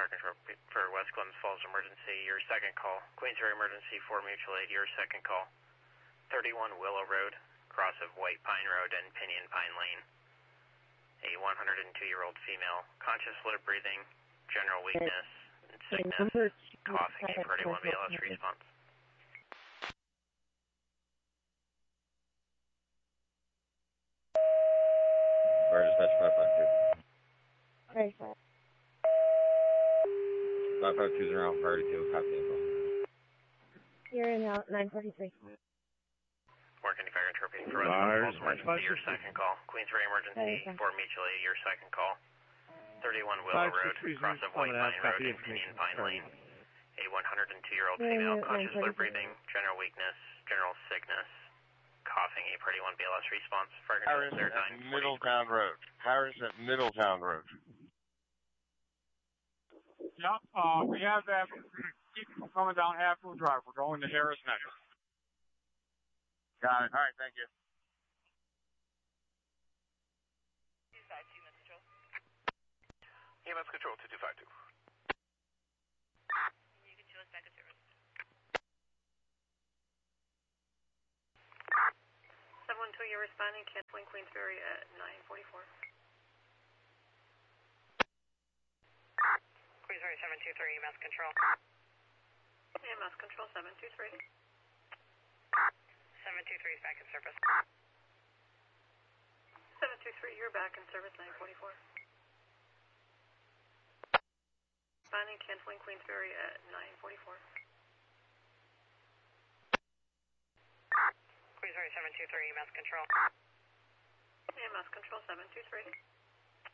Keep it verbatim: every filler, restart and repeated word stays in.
Fire Control for West Clemens Falls emergency, your second call. Queensbury emergency for mutual aid, your second call. thirty-one Willow Road, cross of White Pine Road and Pinion Pine Lane. A one hundred two year old female, conscious, fluid breathing, general weakness, and sickness, coughing, a thirty-one B L S response. Fire dispatch five five two. Very sorry. five five two zero, priority two, copy info. You're in out nine forty-three. Working Fire Control for West Clemens Falls emergency, your second call. Queensbury emergency for mutual aid, your second call. thirty-one Willow Road, cross of White Pine Road and Pinion Pine Lane. A one hundred two year old female, conscious, fluid breathing, general weakness, general sickness, coughing, a thirty-one B L S response. Fire Control Harris at Middletown Road. Harris at Middletown Road. Yeah, uh, we have that. People coming down Half Moon Drive. We're going to Harris next. Got it. All right, thank you. two five two, E M S Control. E M S Control, two two five two. You can show us back at service. seven one two, you're responding, canceling Queensbury at nine forty-four. Queensbury seven two three, E M S Control. E M S Control seven two three. seven two three is back in service. seven two three, you're back in service, nine forty-four. Responding, canceling Queensbury at nine forty-four. Queensbury seven two three, E M S Control. E M S Control seven two three.